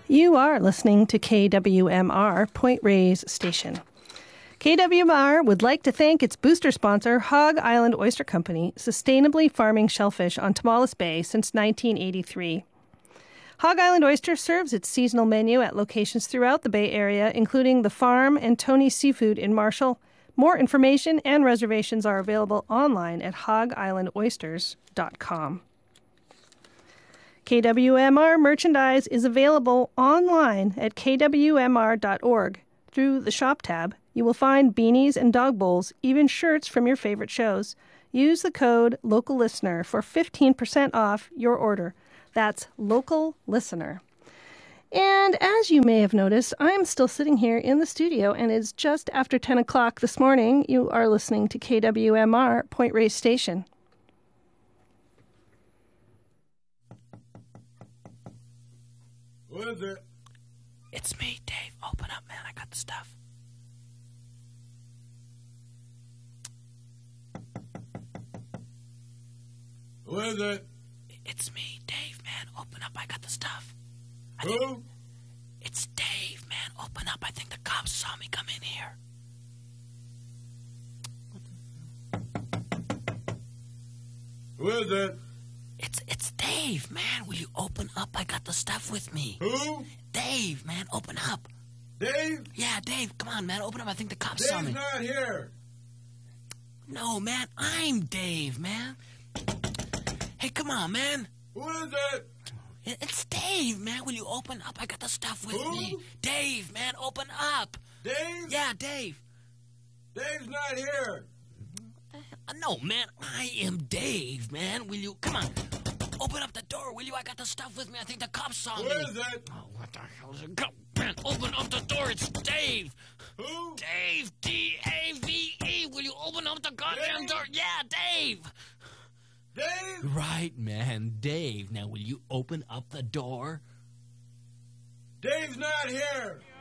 You are listening to KWMR, Point Reyes Station. KWMR would like to thank its booster sponsor, Hog Island Oyster Company, sustainably farming shellfish on Tomales Bay since 1983. Hog Island Oyster serves its seasonal menu at locations throughout the Bay Area, including The Farm and Tony's Seafood in Marshall. More information and reservations are available online at hogislandoysters.com. KWMR merchandise is available online at kwmr.org. Through the Shop tab, you will find beanies and dog bowls, even shirts from your favorite shows. Use the code LOCALLISTENER for 15% off your order. That's Local Listener. And as you may have noticed, I'm still sitting here in the studio, and it's just after 10 o'clock this morning. You are listening to KWMR, Point Reyes Station. Who is it? It's me, Dave. Open up, man. I got the stuff. Who is it? It's me, Dave, man. Open up. I got the stuff. Who? It's Dave, man. Open up. I think the cops saw me come in here. Who is it? It's Dave, man. Will you open up? I got the stuff with me. Who? Dave, man. Open up. Dave? Yeah, Dave. Come on, man. Open up. I think the cops saw me. Dave's not here. No, man. I'm Dave, man. Hey, come on, man. Who is it? It's Dave, man. Will you open up? I got the stuff with Who? me. Dave, man. Open up. Dave? Yeah, Dave. Dave's not here. No, man. I am Dave, man. Will you... Come on. Open up the door, will you? I got the stuff with me. I think the cops saw me. Who is it? Oh, what the hell is it? Go, man. Open up the door. It's Dave. Who? Dave. D-A-V-E. Will you open up the goddamn door? Yeah, Dave. Dave? Right, man. Dave. Now, will you open up the door? Dave's not here.